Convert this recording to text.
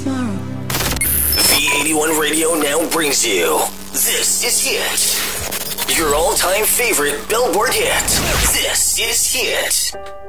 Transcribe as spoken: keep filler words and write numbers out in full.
tomorrow. V eighty-one Radio now brings you This Is Hit. Your all-time favorite Billboard hit. This is Hit.